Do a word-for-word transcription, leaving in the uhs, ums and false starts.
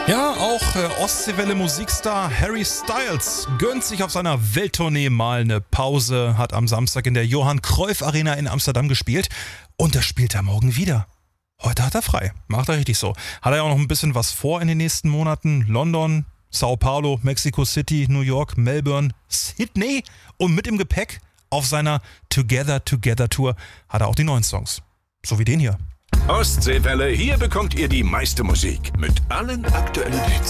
Ja, auch äh, Ostseewelle-Musikstar Harry Styles gönnt sich auf seiner Welttournee mal eine Pause, hat am Samstag in der Johann Cruyff Arena in Amsterdam gespielt und das spielt er morgen wieder. Heute hat er frei, macht er richtig so. Hat er ja auch noch ein bisschen was vor in den nächsten Monaten. London, Sao Paulo, Mexico City, New York, Melbourne, Sydney und mit im Gepäck auf seiner Together Together Tour hat er auch die neuen Songs. So wie den hier. Ostseewelle, hier bekommt ihr die meiste Musik mit allen aktuellen Hits.